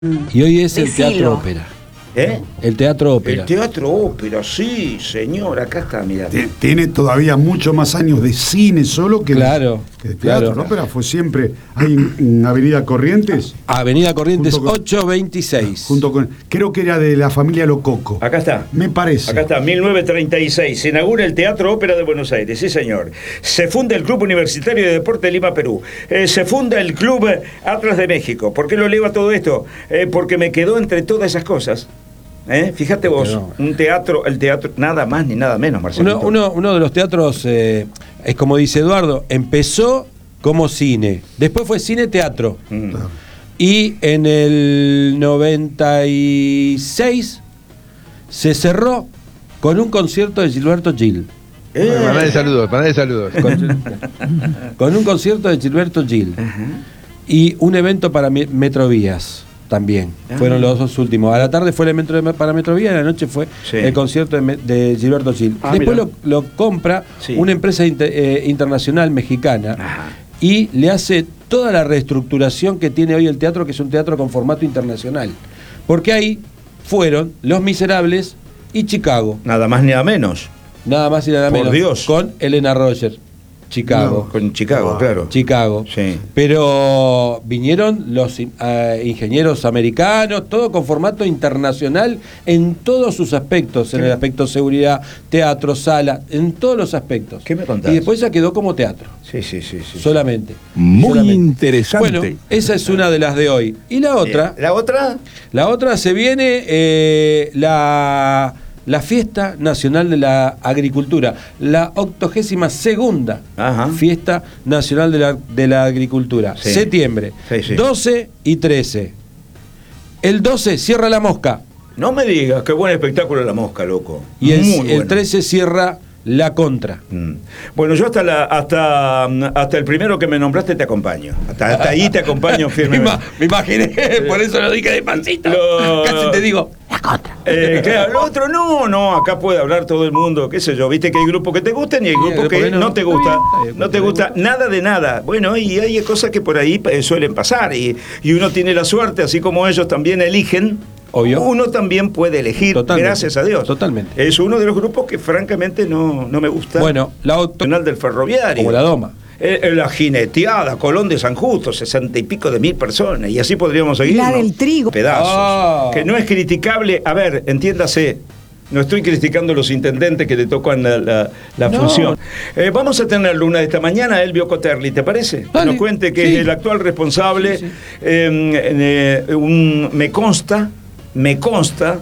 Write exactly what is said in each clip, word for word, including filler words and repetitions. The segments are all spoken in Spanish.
Y hoy es el Decilo. Teatro Ópera. ¿Eh? El Teatro Ópera. El Teatro Ópera, sí, señor, acá está, mirá. Tiene todavía mucho más años de cine solo que Claro, de, que de teatro. claro. La ópera fue siempre ahí en, en Avenida Corrientes. Avenida Corrientes Junto con- ocho veintiséis. Junto con, creo que era de la familia Lococo. Acá está. Me parece. Acá está, mil novecientos treinta y seis. Se inaugura el Teatro Ópera de Buenos Aires, sí señor. Se funda el Club Universitario de Deporte de Lima, Perú. Eh, se funda el Club eh, Atlas de México. ¿Por qué lo leo a todo esto? Eh, porque me quedó entre todas esas cosas. ¿Eh? Fíjate vos, quedó. un teatro, el teatro, nada más ni nada menos, Marcelo. Uno, uno, uno de los teatros, eh, es como dice Eduardo, empezó como cine, después fue cine-teatro. Mm. Y en el noventa y seis se cerró con un concierto de Gilberto Gil. Eh. Mandale saludos, mandale saludos. Con, con un concierto de Gilberto Gil. Y un evento para Mi- Metrovías también. Ah. Fueron los dos últimos. A la tarde fue el evento de- para Metrovías, a la noche fue Sí. el concierto de, Me- de Gilberto Gil. Ah, Después mira. lo, lo compra Sí. una empresa inter- eh, internacional mexicana. Ajá. Y le hace toda la reestructuración que tiene hoy el teatro, que es un teatro con formato internacional. Porque ahí fueron Los Miserables y Chicago. Nada más ni nada menos. Nada más y nada Por menos. Dios. Con Elena Roger. Chicago. Con Chicago, Ah. claro. Chicago. Sí. Pero vinieron los eh, ingenieros americanos, todo con formato internacional en todos sus aspectos, en ¿Qué? el aspecto seguridad, teatro, sala, en todos los aspectos. ¿Qué me contás? Y después ya quedó como teatro, Sí, sí, sí, sí. solamente. Muy Solamente. interesante. Bueno, esa es una de las de hoy. Y la otra, Eh, ¿La otra? la otra se viene eh, la, la Fiesta Nacional de la Agricultura, la octogésima segunda Ajá. Fiesta Nacional de la, de la Agricultura, Sí. septiembre, Sí, sí. doce y trece. El doce cierra La Mosca No me digas, qué buen espectáculo La Mosca, loco. y el, Muy el bueno. trece cierra La Contra. Mm. Bueno, yo hasta la, hasta, hasta el primero que me nombraste te acompaño. Hasta, hasta ahí te acompaño Me, firmemente. ima- me imaginé, por eso lo dije de pancito. Lo- Casi te digo. Eh, claro, lo otro no, no, acá puede hablar todo el mundo, qué sé yo, viste que hay grupos que te gustan y hay Sí, grupos hay que grupos que no. no te Está gusta, bien, está bien, no te te gusta gusta. nada de nada. Bueno, y hay cosas que por ahí eh, suelen pasar y, y uno tiene la suerte, así como ellos también eligen, Obvio. uno también puede elegir, Totalmente, gracias a Dios. totalmente. Es uno de los grupos que francamente no, no me gusta. Bueno, la octo- Nacional del Ferroviario. como la Doma. Eh, eh, la jineteada, Colón de San Justo, sesenta y pico de mil personas, y así podríamos seguir. La ¿no? del trigo. Pedazos. Ah. Que no es criticable. A ver, entiéndase. No estoy criticando a los intendentes que le tocan la, la- la No. función. Eh, vamos a tener luna de esta mañana, Elvio Coterli, ¿te parece? Que Dale. nos cuente que Sí. es el actual responsable. Sí, sí. Eh, eh, un- me consta, me consta,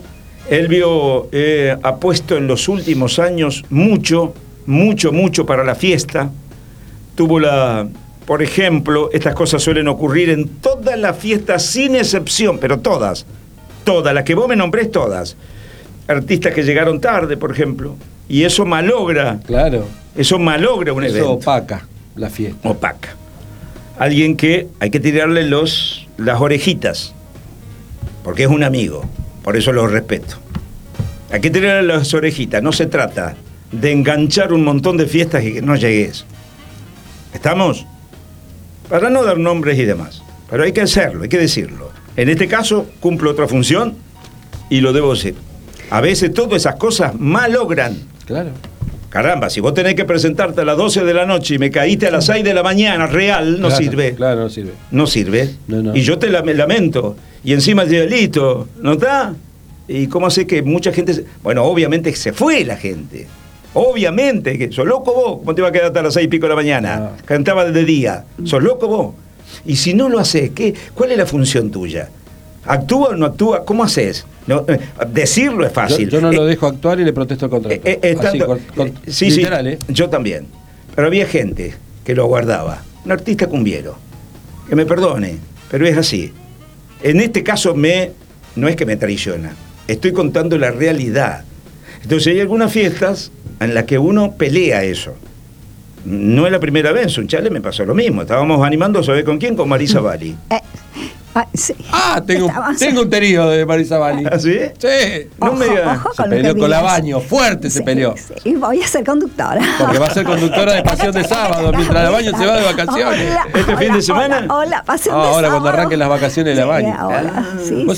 Elvio eh, ha puesto en los últimos años mucho, mucho, mucho para la fiesta. Tuvo la, por ejemplo, estas cosas suelen ocurrir en todas las fiestas sin excepción, pero todas, todas, las que vos me nombrés todas. Artistas que llegaron tarde, por ejemplo, y eso malogra, Claro. eso malogra un Eso evento. opaca la fiesta. Opaca. Alguien que hay que tirarle los, las orejitas, porque es un amigo, por eso lo respeto. Hay que tirarle las orejitas, no se trata de enganchar un montón de fiestas y que no llegues. ¿Estamos? Para no dar nombres y demás, pero hay que hacerlo, hay que decirlo. En este caso cumplo otra función y lo debo decir. A veces todas esas cosas malogran. Claro. Caramba, si vos tenés que presentarte a las doce de la noche y me caíste a las seis de la mañana, real, no Claro, sirve. Claro, no sirve. No sirve. No, no. Y yo te la- me lamento. Y encima llega listo, ¿no está? ¿Y cómo hace que mucha gente... se- Bueno, obviamente se fue la gente. Obviamente, que sos loco vos. ¿Cómo te va a quedar hasta las seis y pico de la mañana? Ah. Cantaba de día. Sos loco vos. Y si no lo haces, ¿qué? ¿Cuál es la función tuya? ¿Actúa o no actúa? ¿Cómo haces? No, eh, decirlo es Yo, fácil. yo no Eh, lo dejo actuar y le protesto el contrato. eh, eh, Así, estando- con- con- eh, sí, literal, sí, ¿eh? yo también. Pero había gente que lo aguardaba. Un artista cumbiero. Que me perdone, pero es así. En este caso me, no es que me traiciona, estoy contando la realidad. Entonces hay algunas fiestas en las que uno pelea eso. No es la primera vez, en Sunchales me pasó lo mismo. Estábamos animando, ¿sabés con quién? Con Marisa Bali. Ah, sí. Ah, tengo, Estamos- tengo un tenido de Marisa Bali. ¿Ah, sí? Sí. No me Ojo, digas. ojo Se con lo peleó que con digas. Labaño, fuerte se Sí, peleó. sí, voy a ser conductora. Porque va a ser conductora de Pasión de Sábado, mientras Labaño se va de vacaciones. Hola, ¿Este fin de hola, semana? Hola, hola, Pasión Ah, de ahora Sábado. cuando arranquen las vacaciones de Sí, Labaño. ahora, sí,